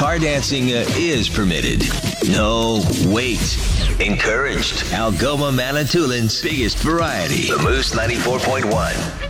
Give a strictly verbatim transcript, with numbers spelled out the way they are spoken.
bar dancing uh, is permitted. No, wait. Encouraged. Algoma Manitoulин's biggest variety. The Moose ninety-four point one.